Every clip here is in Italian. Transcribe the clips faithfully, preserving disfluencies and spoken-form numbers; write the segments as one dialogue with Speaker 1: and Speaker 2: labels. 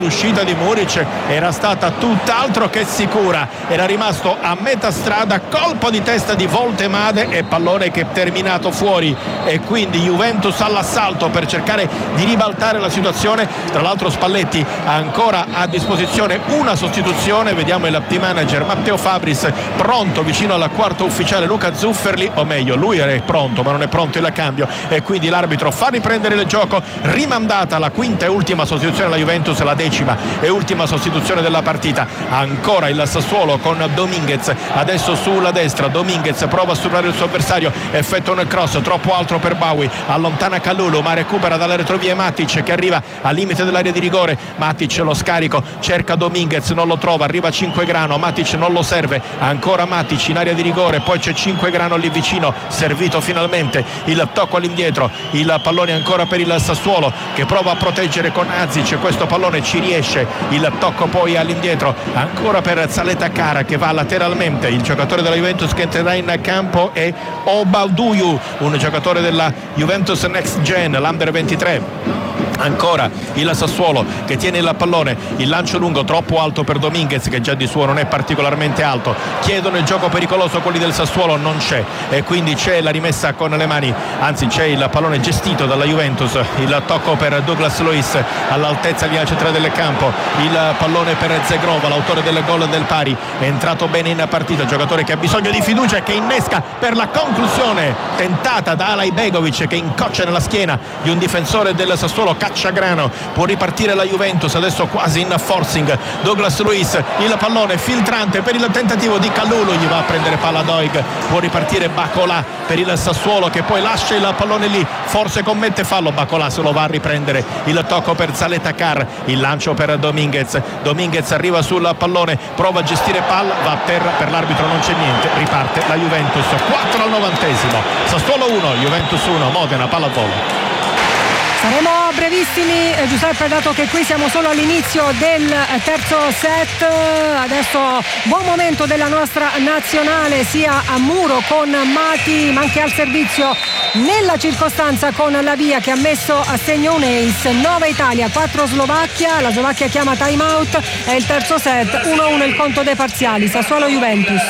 Speaker 1: L'uscita di Muric era stata tutt'altro che sicura, era rimasto a metà strada, colpo di testa di Voltemade e pallone che è terminato fuori, e quindi Juventus all'assalto per cercare di ribaltare la situazione. Tra l'altro Spalletti ha ancora a disposizione una sostituzione, vediamo il team manager Matteo Fabris pronto vicino al quarto ufficiale Luca Zufferli, o meglio lui era pronto ma non è pronto il cambio, e quindi l'arbitro fa riprendere il gioco. Rimandata la quinta e ultima sostituzione alla Juventus, la decima e ultima sostituzione della partita. Ancora il Sassuolo con Dominguez, adesso sulla destra. Dominguez prova a superare il suo avversario, effettua un cross troppo alto per Bawi, allontana Kalulu ma recupera dalle retrovie Matic che arriva al limite dell'area di rigore. Matic lo scarico, cerca Dominguez, non lo trova, arriva Cinquegrano, Matic non lo serve, ancora Matic in area di rigore, poi c'è Cinquegrano lì vicino, servito finalmente il tocco all'indietro, il pallone ancora per il Sassuolo che prova a proteggere con Azic, questo pallone ci riesce, il tocco poi all'indietro ancora per Zaleta-Cara che va lateralmente. Il giocatore della Juventus che entrerà in campo è Obauduyu, un giocatore della Juventus Next Gen, l'Under ventitré. Ancora il Sassuolo che tiene il pallone, il lancio lungo troppo alto per Dominguez che già di suo non è particolarmente alto, chiedono il gioco pericoloso quelli del Sassuolo, non c'è, e quindi c'è la rimessa con le mani, anzi c'è il pallone gestito dalla Juventus, il tocco per Douglas Luiz all'altezza linea centrale del campo, il pallone per Zegrova, l'autore del gol del pari, è entrato bene in partita, giocatore che ha bisogno di fiducia e che innesca per la conclusione tentata da Alay Begovic che incoccia nella schiena di un difensore del Sassuolo. Cacciagrano, può ripartire la Juventus adesso quasi in forcing. Douglas Luiz, il pallone filtrante per il tentativo di Kalulu, gli va a prendere palla Doig, può ripartire Bacola per il Sassuolo che poi lascia il pallone lì, forse commette fallo, Bacola se lo va a riprendere, il tocco per Zaleta-Car, il lancio per Dominguez, Dominguez arriva sul pallone, prova a gestire palla, va a terra, per l'arbitro non c'è niente, riparte la Juventus. Quattro al novantesimo, Sassuolo uno, Juventus uno, Modena, palla al volo.
Speaker 2: Saremo brevissimi, eh, Giuseppe, dato che qui siamo solo all'inizio del terzo set. Adesso buon momento della nostra nazionale sia a muro con Mati ma anche al servizio nella circostanza con la via che ha messo a segno un ace. nove Italia, quattro Slovacchia, la Slovacchia chiama time out e il terzo set uno a uno il conto dei parziali, Sassuolo Juventus.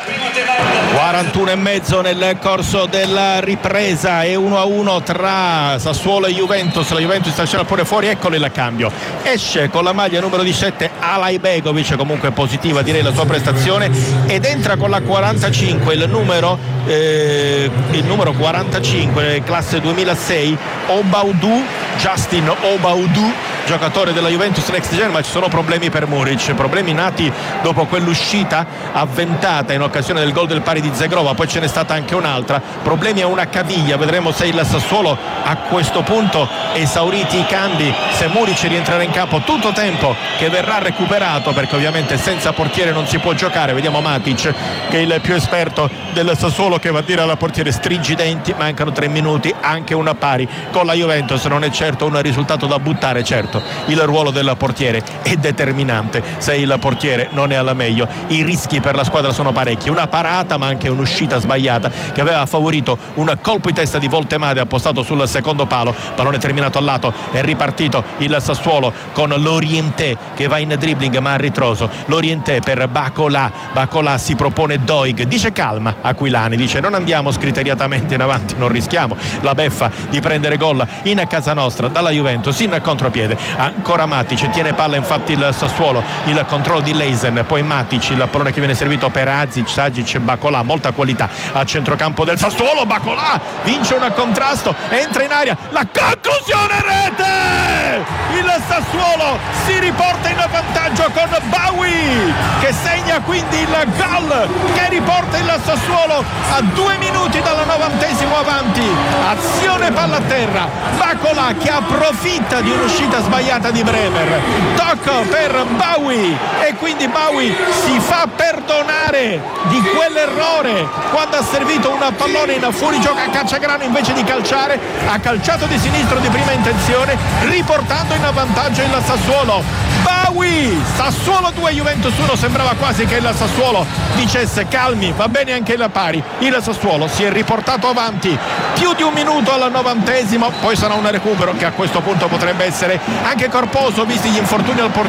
Speaker 1: quarantuno e mezzo nel corso della ripresa e uno a uno tra Sassuolo e Juventus. La Juventus sta scendendo pure fuori, eccolo il cambio, esce con la maglia numero diciassette Alay Begovic, comunque positiva direi la sua prestazione, ed entra con la quarantacinque il numero eh, il numero quarantacinque classe duemilasei Obaudu, Justin Obaudu, giocatore della Juventus Next Gen, ma ci sono problemi per Muric, problemi nati dopo quell'uscita avventata in occasione del gol del pari di Zegrova, poi ce n'è stata anche un'altra, problemi a una caviglia, vedremo se il Sassuolo a questo punto esauriti i cambi, se Muric rientrerà in campo, tutto tempo che verrà recuperato perché ovviamente senza portiere non si può giocare. Vediamo Matic che è il più esperto del Sassuolo che va a dire alla portiere stringi i denti, mancano tre minuti, anche una pari con la Juventus non è certo un risultato da buttare. Certo, il ruolo del portiere è determinante, se il portiere non è alla meglio i rischi per la squadra sono parecchi, una parata ma anche un'uscita sbagliata che aveva favorito un colpo di testa di Voltemade appostato sul secondo palo, pallone terminato al lato, è ripartito il Sassuolo con Lorientè che va in dribbling ma a ritroso, Lorientè per Bacola, Bacola si propone Doig, dice calma Aquilani, dice non andiamo scriteriatamente in avanti, non rischiamo la beffa di prendere gol in casa nostra dalla Juventus in contropiede. Ancora Matic, tiene palla infatti il Sassuolo, il controllo di Leisen, poi Matic, il pallone che viene servito per Azic, Sagic, Bacola, molta qualità a centrocampo del Sassuolo, Bacola vince un contrasto, entra in aria, la conclusione, rete! Il Sassuolo si riporta in vantaggio con Bawi che segna quindi il gol che riporta il Sassuolo a due minuti dal novantesimo avanti, azione palla a terra, Bacola che approfitta di un'uscita sbagliata di Bremer, tocco per Bawi e quindi Bawi si fa perdonare di quell'errore quando ha servito un pallone in fuorigioco a Cacciagrano, invece di calciare ha calciato di sinistro di prima intenzione riportando in vantaggio il Sassuolo. Bawi, Sassuolo due Juventus uno, sembrava quasi che il Sassuolo dicesse calmi, va bene anche il pari, il Sassuolo si è riportato avanti più di un minuto al novantesimo, poi sarà un recupero che a questo punto potrebbe essere anche corposo visti gli infortuni al portiere